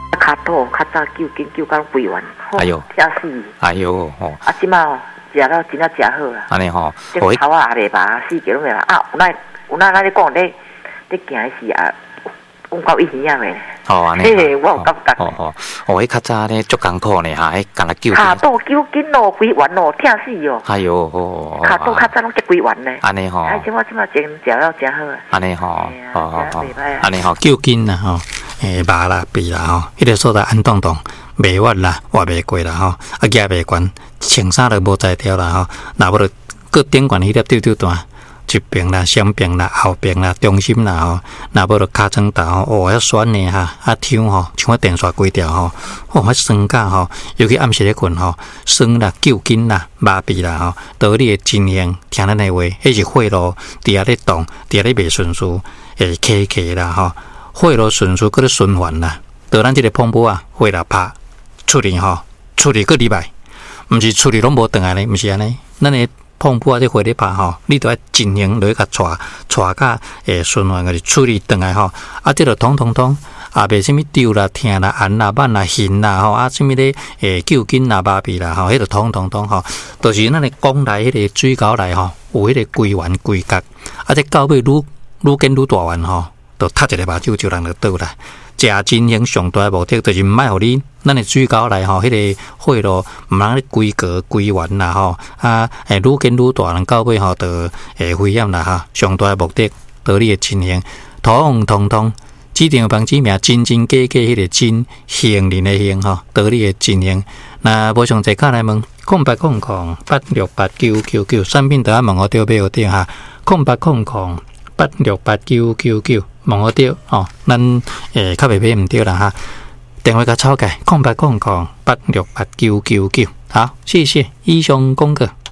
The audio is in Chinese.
卡肚较早救紧救到规完， 哎呦， 疼死！ 哎呦吼， 啊，即马食了真正食好啦。 安尼吼， 这个头啊也袂拔，死叫拢袂拔啊！有那你讲你行时啊，讲到医院袂？ 哦，安尼。 嘿，我有感觉。 哦，迄较早咧足艰苦呢哈，迄干那救。 卡肚救紧咯，规完咯，疼死哦！ 哎呦吼， 卡肚较早拢结规完呢。 安尼吼。 哎，即马真食了真好啊。 安尼吼， 安尼吼， 救筋啦吼，麻啦鼻啦吼，迄个所在安动动，袂滑啦，滑袂过啦吼，啊举袂悬，穿衫都无在条啦吼，若无就搁顶悬迄粒丢丢弹。一边啦、上边啦、后边啦、中心啦吼，若无就骹床头吼，遐酸呢哈，啊痛吼，像电线规条吼，遐酸甲吼，尤其暗时咧困吼，酸啦、揪筋啦、麻痹啦吼，倒你的真形，听咱的话，迄是血路伫遐咧动，伫遐咧袂顺序，会卡啦吼，血路顺序搁咧循环啦，倒咱即个碰布啊，血啦拍处理吼，处理搁入来，毋是处理拢无转来咧，毋是安尼，咱的。碰布啊，这火力拍吼，你都要进行落去甲带甲循环个处理转来吼，啊，这个通啊，袂什么丢啦、疼啦、按啦、慢啦、痕啦吼，啊，什么咧揪筋啦、麻痹啦吼，迄个通吼，都是咱的讲来迄个水沟内吼，有迄个规圆规角，啊，这到尾愈见愈大圆吼，就踢一个目睭就人就倒来。食真形上大目的就是毋爱互你咱的水沟内吼，迄个血路毋通咧规格规圆啦吼，啊，愈见愈大，人到尾吼就危险啦哈。上大目的，倒你的真形，通通，指定帮指名真假迄个真形人的形吼，倒你的真形。那无详细卡来问0800868999，产品都要问我对买好对哈，0800868999。问我对哦，咱较袂买毋对啦哈，电话甲抄起，0800868999，好，谢谢以上广告。